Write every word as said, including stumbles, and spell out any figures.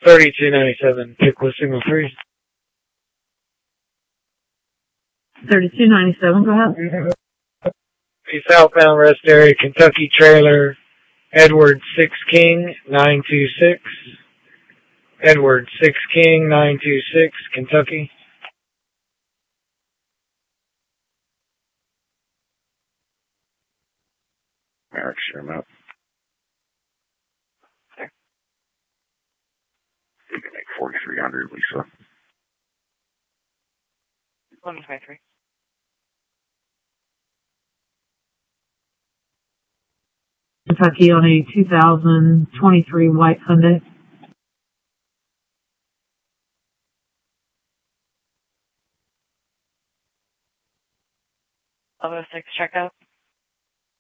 thirty-two ninety-seven, pick with signal three. thirty-two ninety-seven, go ahead. Southbound rest area, Kentucky trailer, Edward six King, nine two six. Edward six King, nine two six, Kentucky. Merrick, share him out. You can make forty-three hundred, Lisa. one five three. Kentucky on a two thousand twenty-three white Hyundai. eleven oh six checkout.